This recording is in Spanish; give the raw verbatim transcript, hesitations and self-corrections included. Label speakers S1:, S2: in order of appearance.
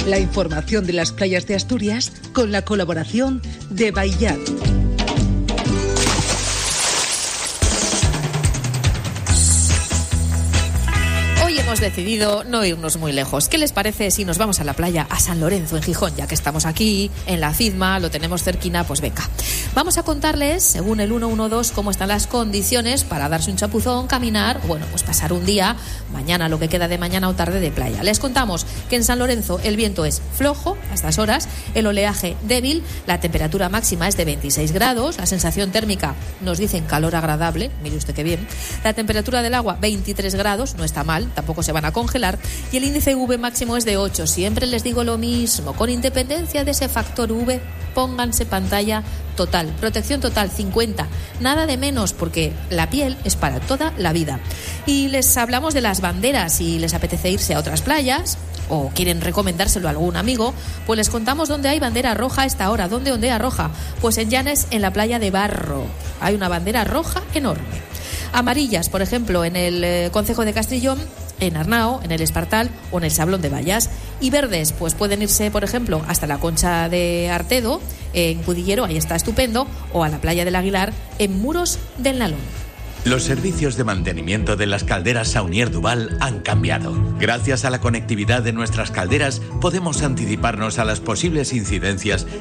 S1: La información de las playas de Asturias con la colaboración de Baillat.
S2: Hemos decidido no irnos muy lejos. ¿Qué les parece si nos vamos a la playa, a San Lorenzo, en Gijón? Ya que estamos aquí, en la Cizma, lo tenemos cerquina, pues venga. Vamos a contarles, según el ciento doce, cómo están las condiciones para darse un chapuzón, caminar, bueno, pues pasar un día, mañana, lo que queda de mañana o tarde de playa. Les contamos que en San Lorenzo el viento es flojo a estas horas, el oleaje débil, la temperatura máxima es de veintiséis grados, la sensación térmica nos dicen calor agradable, mire usted qué bien, la temperatura del agua veintitrés grados, no está mal, tampoco se van a congelar, y el índice U V máximo es de ocho. Siempre les digo lo mismo, con independencia de ese factor U V, pónganse pantalla total, protección total cincuenta, nada de menos, porque la piel es para toda la vida. Y les hablamos de las banderas. Si les apetece irse a otras playas o quieren recomendárselo a algún amigo, pues les contamos dónde hay bandera roja a esta hora. ¿Dónde ondea roja? Pues en Llanes, en la playa de Barro, hay una bandera roja enorme. Amarillas, por ejemplo, en el eh, concejo de Castrillón, en Arnao, en el Espartal o en el Sablón de Vallas. Y verdes, pues pueden irse, por ejemplo, hasta la Concha de Artedo, en Cudillero, ahí está estupendo, o a la playa del Aguilar, en Muros del Nalón.
S3: Los servicios de mantenimiento de las calderas Saunier Duval han cambiado. Gracias a la conectividad de nuestras calderas, podemos anticiparnos a las posibles incidencias